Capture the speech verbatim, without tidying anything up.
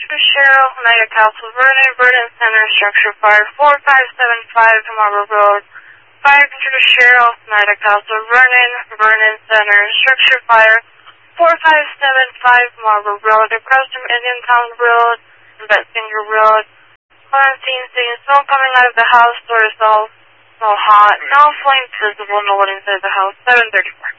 Cheryl, Mega Castle, Vernon, Vernon Center, structure fire, four five seven five, Marble Road. Fire control Cheryl, Mega Castle, Vernon, Vernon Center, structure fire, four five seven five, Marble Road, across from Indian Town Road, and Bettsinger Road. Quarantine, seeing smoke coming out of the house, door is all, all hot, no flames visible, no one inside the house, seven thirty-four.